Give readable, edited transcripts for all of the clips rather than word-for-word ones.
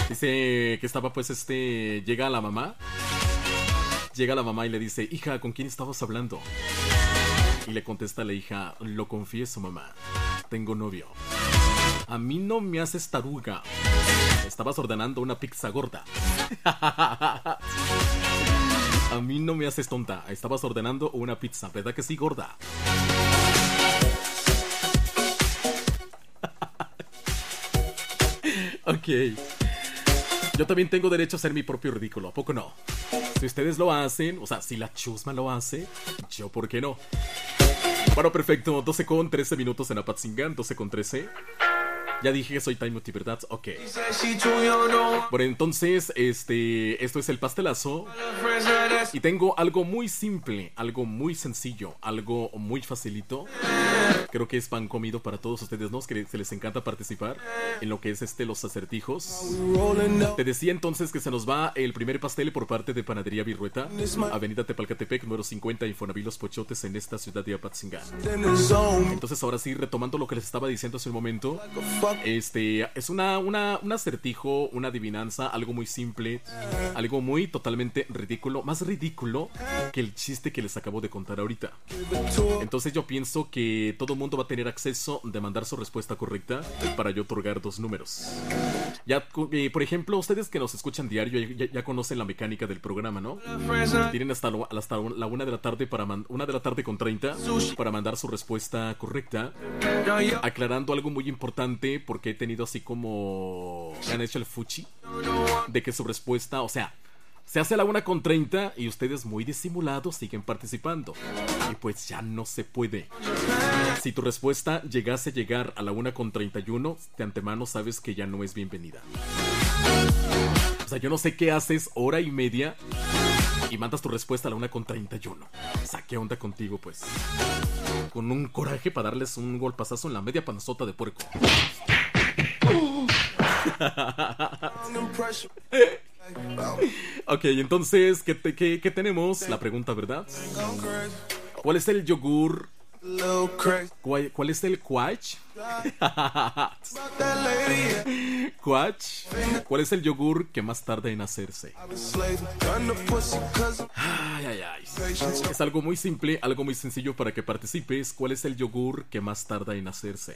Dice que estaba pues llega la mamá. Llega la mamá y le dice, hija, ¿con quién estabas hablando? Y le contesta la hija, lo confieso, mamá, tengo novio. A mí no me haces taruga. Estabas ordenando una pizza gorda. A mí no me haces tonta. Estabas ordenando una pizza, ¿verdad que sí, gorda? Ok. Yo también tengo derecho a ser mi propio ridículo, ¿a poco no? Si ustedes lo hacen, o sea, si la chusma lo hace, yo ¿por qué no? Bueno, perfecto, 12 con 13 minutos en Apatzingán, 12 con 13. Ya dije que soy Timothy, ¿verdad? Ok. Bueno, entonces, esto es el pastelazo. Y tengo algo muy simple, algo muy sencillo, algo muy facilito. Creo que es pan comido para todos ustedes, ¿no? Que se les encanta participar en lo que es los acertijos. Te decía entonces que se nos va el primer pastel por parte de Panadería Virrueta, Avenida Tepalcatepec, número 50, Infonavit Los Pochotes, en esta ciudad de Apatzingán. Entonces, ahora sí, retomando lo que les estaba diciendo hace un momento. Es un acertijo, una adivinanza, algo muy simple, algo muy totalmente ridículo, más ridículo que el chiste que les acabo de contar ahorita. Entonces yo pienso que todo el mundo va a tener acceso de mandar su respuesta correcta para yo otorgar 2 números. Ya, por ejemplo, ustedes que nos escuchan diario ya conocen la mecánica del programa, ¿no? Tienen hasta la 1 de la tarde 1 de la tarde con 30 para mandar su respuesta correcta, aclarando algo muy importante, porque he tenido así como me han hecho el fuchi de que su respuesta, o sea, se hace a la 1 con 30 y ustedes muy disimulados siguen participando. Y pues ya no se puede. Si tu respuesta llegase a llegar a la 1 con 31, de antemano sabes que ya no es bienvenida. O sea, yo no sé qué haces hora y media y mandas tu respuesta a la 1 con 31. O sea, ¿qué onda contigo, pues? Con un coraje para darles un golpazazo en la media panzota de puerco. Ok, entonces, ¿qué tenemos? La pregunta, ¿verdad? ¿Cuál es el yogur? ¿Cuál es el quach? ¿Quach? ¿Cuál es el yogur que más tarda en hacerse? Ay, ay, ay. Es algo muy simple, algo muy sencillo para que participes. ¿Cuál es el yogur que más tarda en hacerse?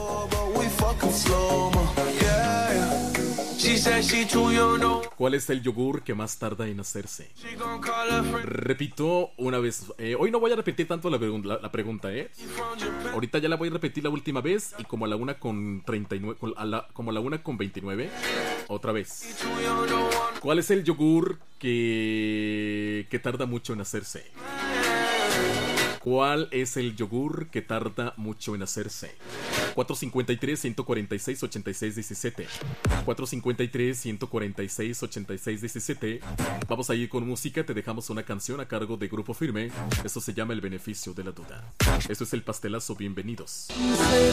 ¿Cuál es el yogur que más tarda en hacerse? Repito una vez. Hoy no voy a repetir tanto la pregunta, ¿eh? Ahorita ya la voy a repetir la última vez y como a la 1 con 39, como a la 1 con 29, otra vez. ¿Cuál es el yogur que tarda mucho en hacerse? ¿Cuál es el yogur que tarda mucho en hacerse? 453-146-8617. 453-146-8617. Vamos a ir con música. Te dejamos una canción a cargo de Grupo Firme. Esto se llama El Beneficio de la Duda. Esto es el pastelazo. Bienvenidos.